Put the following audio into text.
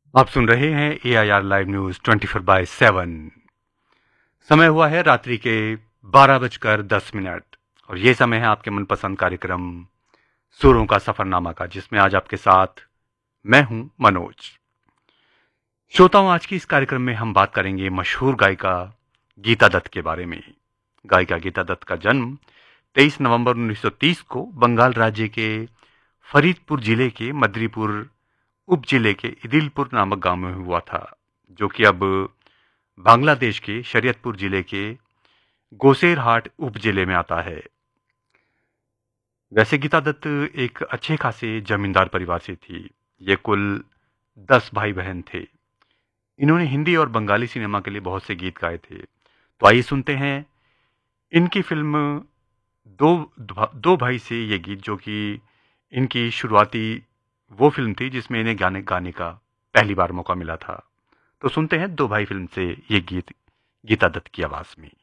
आप सुन रहे हैं AIR लाइव न्यूज 24/7। समय हुआ है रात्रि के 12:10 और ये समय है आपके मनपसंद कार्यक्रम सुरों का सफरनामा का, जिसमें आज आपके साथ मैं हूं मनोज। श्रोताओं, आज की इस कार्यक्रम में हम बात करेंगे मशहूर गायिका गीता दत्त के बारे में। गायिका गीता दत्त का जन्म 23 नवंबर 1930 को बंगाल राज्य के फरीदपुर जिले के मदरीपुर उप जिले के इदिलपुर नामक गांव में हुआ था, जो कि अब बांग्लादेश के शरीयतपुर जिले के गोसेरहाट उप जिले में आता है। वैसे गीता दत्त एक अच्छे खासे जमींदार परिवार से थी। ये कुल 10 भाई बहन थे। इन्होंने हिंदी और बंगाली सिनेमा के लिए बहुत से गीत गाए थे। तो आइए सुनते हैं इनकी फिल्म दो दो भाई से ये गीत, जो कि इनकी शुरुआती वो फिल्म थी जिसमें इन्हें गाने गाने का पहली बार मौका मिला था। तो सुनते हैं दो भाई फिल्म से ये गीत गीता दत्त की आवाज में।